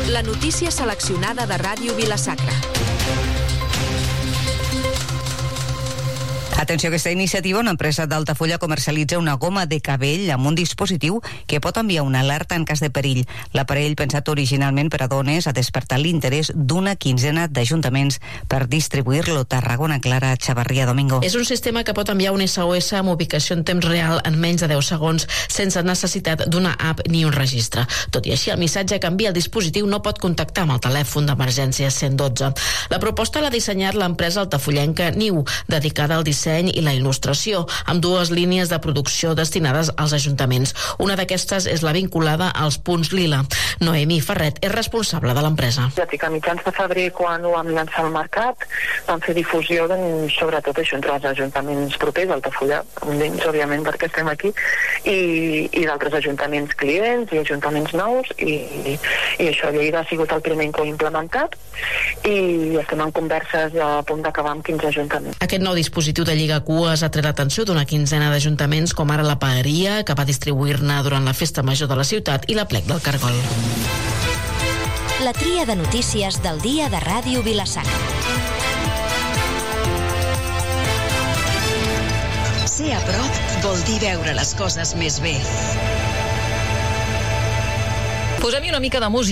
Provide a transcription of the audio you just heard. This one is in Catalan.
La notícia seleccionada de Ràdio Vila-sacra. Atenció a aquesta iniciativa, una empresa d'Altafulla comercialitza una goma de cabell amb un dispositiu que pot enviar una alerta en cas de perill. L'aparell, pensat originalment per a dones, ha despertat l'interès d'una quinzena d'ajuntaments per distribuir-lo. Tarragona, Clara Chavarria Domingo. És un sistema que pot enviar un SOS amb ubicació en temps real en menys de 10 segons sense necessitat d'una app ni un registre. Tot i així, el missatge que envia el dispositiu no pot contactar amb el telèfon d'emergència 112. La proposta l'ha dissenyat l'empresa altafullenca Niu, dedicada al disseny i la il·lustració, amb dues línies de producció destinades als ajuntaments. Una d'aquestes és la vinculada als punts lila. Noemí Ferret és responsable de l'empresa. A mitjans de febrer, quan ho vam llançar al mercat, vam fer difusió, sobretot això, entre els ajuntaments propers, Altafulla, un d'ells, òbviament, perquè estem aquí, i d'altres ajuntaments clients i ajuntaments nous, i això, Lleida ha sigut el primer que ho ha implementat, i estem en converses a punt d'acabar amb 15 ajuntaments. Aquest nou dispositiu de Lliga Cues ha tret l'atenció d'una quinzena d'ajuntaments, com ara la Paeria, que va distribuir-ne durant la Festa Major de la ciutat, i la Plec del Cargol. La tria de notícies del dia de Ràdio Vila-sacra. Ser a prop vol dir veure les coses més bé. Posem-hi una mica de música.